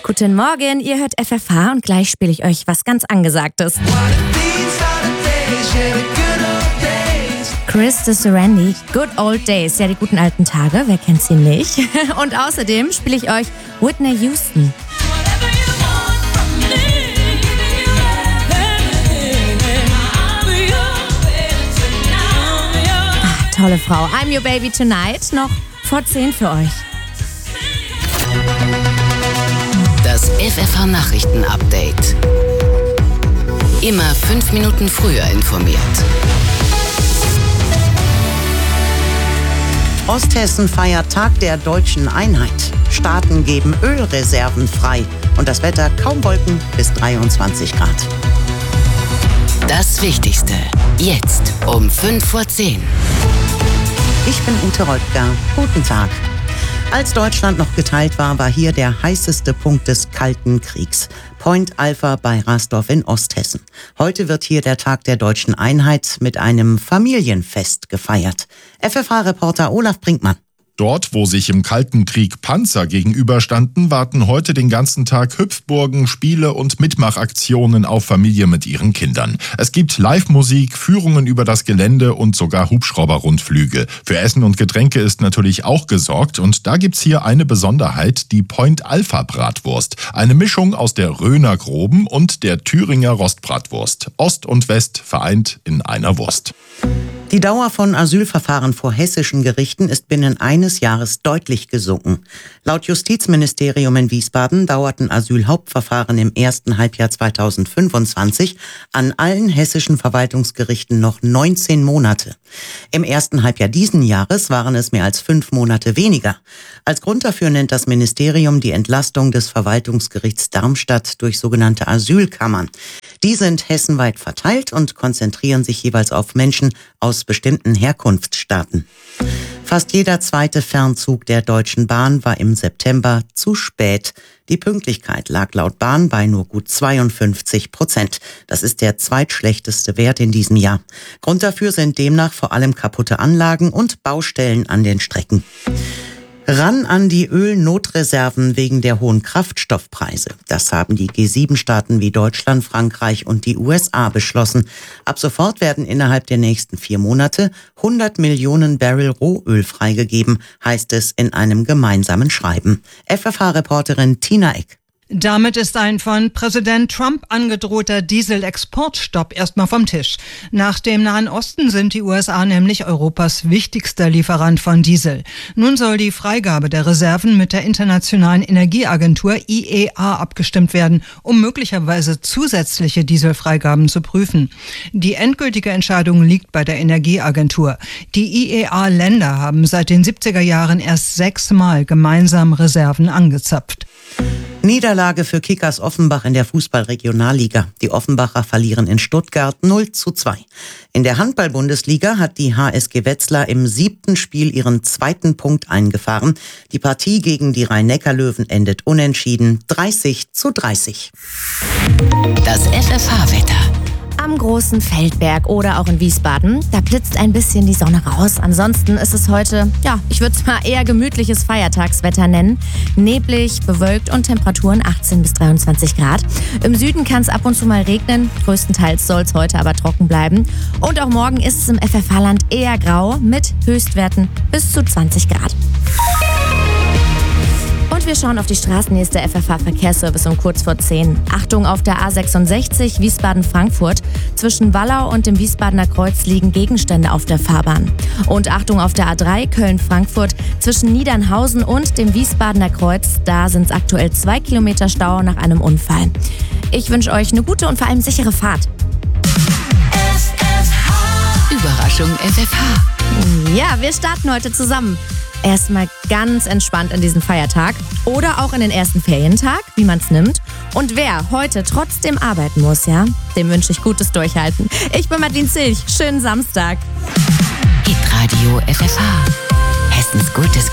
Guten Morgen, ihr hört FFH und gleich spiele ich euch was ganz Angesagtes. Chris de Serendy, Good Old Days, ja die guten alten Tage, wer kennt sie nicht? Und außerdem spiele ich euch Whitney Houston. Ach, tolle Frau, I'm Your Baby Tonight, noch vor 10 für euch. Das FFH Nachrichten Update. Immer 5 Minuten früher informiert. Osthessen feiert Tag der deutschen Einheit. Staaten geben Ölreserven frei und das Wetter kaum Wolken bis 23 Grad. Das Wichtigste jetzt um 5:10 Uhr. Ich bin Ute Röttger. Guten Tag. Als Deutschland noch geteilt war, war hier der heißeste Punkt des Kalten Kriegs. Point Alpha bei Rasdorf in Osthessen. Heute wird hier der Tag der deutschen Einheit mit einem Familienfest gefeiert. FFH-Reporter Olaf Brinkmann. Dort, wo sich im Kalten Krieg Panzer gegenüberstanden, warten heute den ganzen Tag Hüpfburgen, Spiele und Mitmachaktionen auf Familie mit ihren Kindern. Es gibt Live-Musik, Führungen über das Gelände und sogar Hubschrauber-Rundflüge. Für Essen und Getränke ist natürlich auch gesorgt und da gibt's hier eine Besonderheit, die Point Alpha Bratwurst. Eine Mischung aus der Röner Groben und der Thüringer Rostbratwurst. Ost und West vereint in einer Wurst. Die Dauer von Asylverfahren vor hessischen Gerichten ist binnen eines Jahres deutlich gesunken. Laut Justizministerium in Wiesbaden dauerten Asylhauptverfahren im ersten Halbjahr 2025 an allen hessischen Verwaltungsgerichten noch 19 Monate. Im ersten Halbjahr diesen Jahres waren es mehr als 5 Monate weniger. Als Grund dafür nennt das Ministerium die Entlastung des Verwaltungsgerichts Darmstadt durch sogenannte Asylkammern. Die sind hessenweit verteilt und konzentrieren sich jeweils auf Menschen aus bestimmten Herkunftsstaaten. Fast jeder zweite Fernzug der Deutschen Bahn war im September zu spät. Die Pünktlichkeit lag laut Bahn bei nur gut 52%. Das ist der zweitschlechteste Wert in diesem Jahr. Grund dafür sind demnach vor allem kaputte Anlagen und Baustellen an den Strecken. Ran an die Ölnotreserven wegen der hohen Kraftstoffpreise. Das haben die G7-Staaten wie Deutschland, Frankreich und die USA beschlossen. Ab sofort werden innerhalb der nächsten 4 Monate 100 Millionen Barrel Rohöl freigegeben, heißt es in einem gemeinsamen Schreiben. FFH-Reporterin Tina Eck. Damit ist ein von Präsident Trump angedrohter Dieselexportstopp erstmal vom Tisch. Nach dem Nahen Osten sind die USA nämlich Europas wichtigster Lieferant von Diesel. Nun soll die Freigabe der Reserven mit der Internationalen Energieagentur IEA abgestimmt werden, um möglicherweise zusätzliche Dieselfreigaben zu prüfen. Die endgültige Entscheidung liegt bei der Energieagentur. Die IEA-Länder haben seit den 70er Jahren erst 6-mal gemeinsam Reserven angezapft. Niederlage für Kickers Offenbach in der Fußball-Regionalliga. Die Offenbacher verlieren in Stuttgart 0:2. In der Handball-Bundesliga hat die HSG Wetzlar im 7. Spiel ihren 2. Punkt eingefahren. Die Partie gegen die Rhein-Neckar-Löwen endet unentschieden 30:30. Das FFH-Wetter. Am Großen Feldberg oder auch in Wiesbaden, da blitzt ein bisschen die Sonne raus. Ansonsten ist es heute, ich würde es mal eher gemütliches Feiertagswetter nennen. Neblig, bewölkt und Temperaturen 18 bis 23 Grad. Im Süden kann es ab und zu mal regnen. Größtenteils soll es heute aber trocken bleiben. Und auch morgen ist es im FFH-Land eher grau mit Höchstwerten bis zu 20 Grad. Und wir schauen auf die Straßen. Hier ist der FFH-Verkehrsservice um kurz vor 10. Achtung auf der A66 Wiesbaden-Frankfurt. Zwischen Wallau und dem Wiesbadener Kreuz liegen Gegenstände auf der Fahrbahn. Und Achtung auf der A3 Köln-Frankfurt. Zwischen Niedernhausen und dem Wiesbadener Kreuz. Da sind es aktuell 2 Kilometer Stau nach einem Unfall. Ich wünsche euch eine gute und vor allem sichere Fahrt. Überraschung FFH. Ja, wir starten heute zusammen. Erstmal ganz entspannt in diesen Feiertag oder auch in den ersten Ferientag, wie man es nimmt. Und wer heute trotzdem arbeiten muss, dem wünsche ich gutes Durchhalten. Ich bin Madeline Zilch. Schönen Samstag. Hitradio FFH. Hessens gutes